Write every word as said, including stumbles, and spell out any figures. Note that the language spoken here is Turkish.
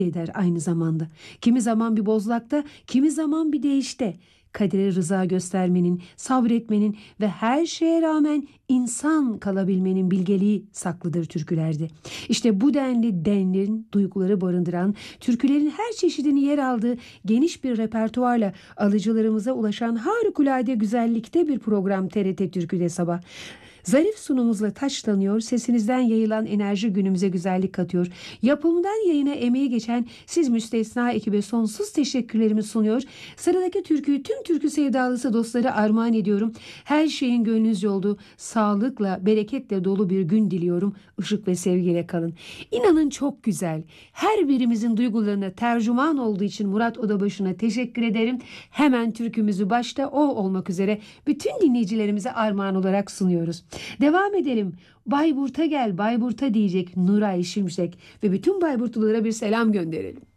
eder aynı zamanda. Kimi zaman bir bozlakta, kimi zaman bir deyişte. Kadere rıza göstermenin, sabretmenin ve her şeye rağmen insan kalabilmenin bilgeliği saklıdır türkülerde. İşte bu denli denlerin duyguları barındıran, türkülerin her çeşidini yer aldığı geniş bir repertuarla alıcılarımıza ulaşan harikulade güzellikte bir program T R T Türkü'de sabah. Zarif sunumumuzla taçlanıyor, sesinizden yayılan enerji günümüze güzellik katıyor. Yapımdan yayına emeği geçen siz müstesna ekibe sonsuz teşekkürlerimi sunuyor. Sıradaki türküyü tüm türkü sevdalısı dostlara armağan ediyorum. Her şeyin gönlünüzce olduğu, sağlıkla, bereketle dolu bir gün diliyorum. Işık ve sevgiyle kalın. İnanın çok güzel. Her birimizin duygularına tercüman olduğu için Murat Odabaşı'na teşekkür ederim. Hemen türkümüzü başta o olmak üzere bütün dinleyicilerimize armağan olarak sunuyoruz. Devam edelim. Bayburt'a gel, Bayburt'a diyecek Nuray Şimşek ve bütün Bayburtlulara bir selam gönderelim.